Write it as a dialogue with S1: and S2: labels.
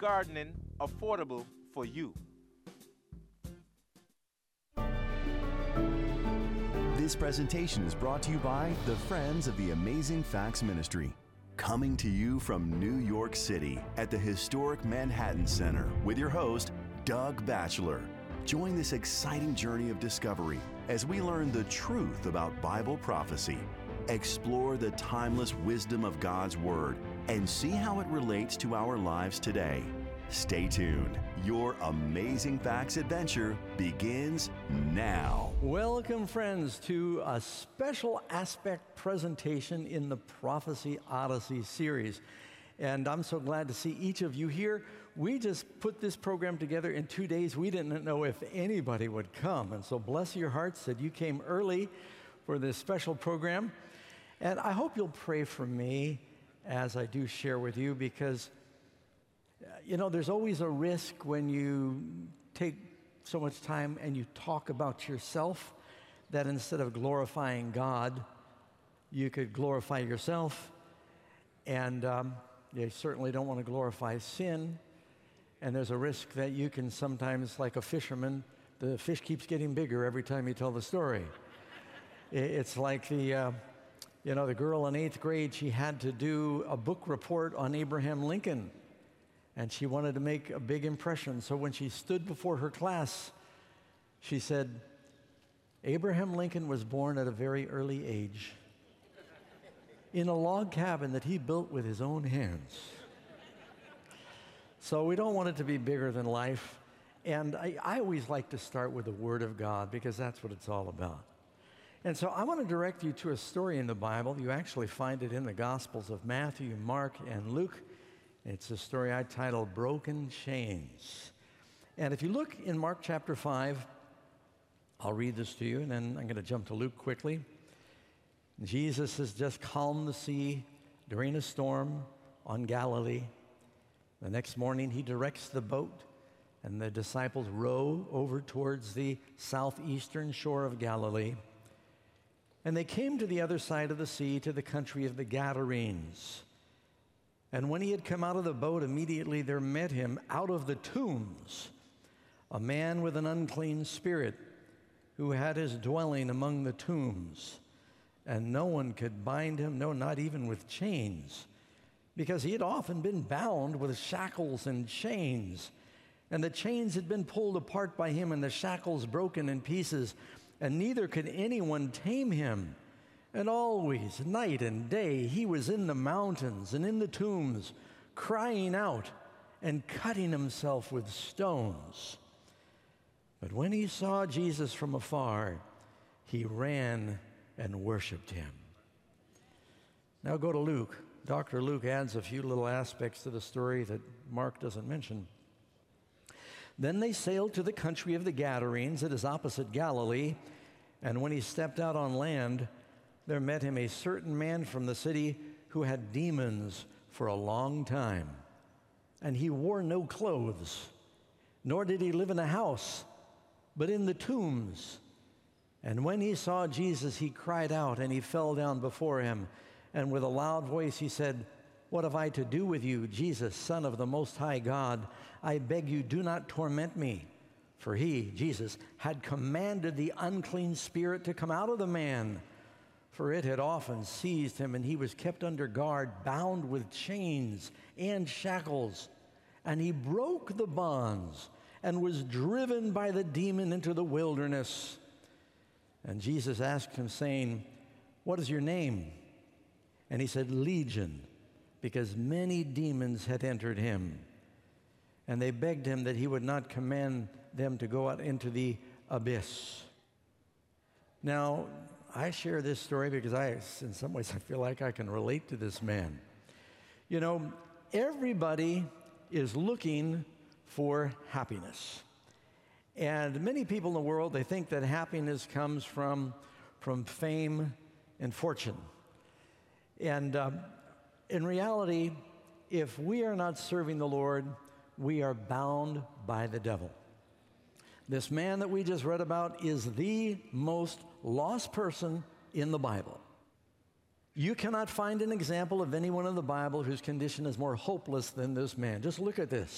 S1: gardening affordable for you.
S2: This presentation is brought to you by the Friends of the Amazing Facts Ministry. Coming to you from New York City at the historic Manhattan Center with your host, Doug Batchelor. Join this exciting journey of discovery as we learn the truth about Bible prophecy, explore the timeless wisdom of God's Word, and see how it relates to our lives today. Stay tuned. Your Amazing Facts adventure begins now.
S3: Welcome, friends, to a special aspect presentation in the Prophecy Odyssey series. And I'm so glad to see each of you here. We just put this program together in 2 days. We didn't know if anybody would come. And so bless your hearts that you came early for this special program. And I hope you'll pray for me as I do share with you, because there's always a risk when you take so much time and you talk about yourself that instead of glorifying God, you could glorify yourself. And you certainly don't want to glorify sin. And there's a risk that you can sometimes, like a fisherman, the fish keeps getting bigger every time you tell the story. It's like the girl in 8th grade, she had to do a book report on Abraham Lincoln. And she wanted to make a big impression. So when she stood before her class, she said, Abraham Lincoln was born at a very early age in a log cabin that he built with his own hands. So we don't want it to be bigger than life. And I always like to start with the Word of God, because that's what it's all about. And so I want to direct you to a story in the Bible. You actually find it in the Gospels of Matthew, Mark, and Luke. It's a story I titled Broken Chains. And if you look in Mark chapter 5, I'll read this to you, and then I'm going to jump to Luke quickly. Jesus has just calmed the sea during a storm on Galilee. The next morning, he directs the boat, and the disciples row over towards the southeastern shore of Galilee. And they came to the other side of the sea, to the country of the Gadarenes. And when he had come out of the boat, immediately there met him out of the tombs a man with an unclean spirit, who had his dwelling among the tombs. And no one could bind him, no, not even with chains, because he had often been bound with shackles and chains. And the chains had been pulled apart by him, and the shackles broken in pieces, and neither could anyone tame him. And always, night and day, he was in the mountains and in the tombs, crying out and cutting himself with stones. But when he saw Jesus from afar, he ran and worshiped him. Now go to Luke. Dr. Luke adds a few little aspects to the story that Mark doesn't mention. Then they sailed to the country of the Gadarenes, that is opposite Galilee, and when he stepped out on land, there met him a certain man from the city who had demons for a long time. And he wore no clothes, nor did he live in a house, but in the tombs. And when he saw Jesus, he cried out, and he fell down before him. And with a loud voice he said, What have I to do with you, Jesus, Son of the Most High God? I beg you, do not torment me. For he, Jesus, had commanded the unclean spirit to come out of the man. For it had often seized him, and he was kept under guard, bound with chains and shackles. And he broke the bonds and was driven by the demon into the wilderness. And Jesus asked him, saying, What is your name? And he said, Legion, because many demons had entered him. And they begged him that he would not command them to go out into the abyss. Now, I share this story because in some ways, I feel like I can relate to this man. Everybody is looking for happiness. And many people in the world, they think that happiness comes from fame and fortune. And in reality, if we are not serving the Lord, we are bound by the devil. This man that we just read about is the most lost person in the Bible. You cannot find an example of anyone in the Bible whose condition is more hopeless than this man. Just look at this.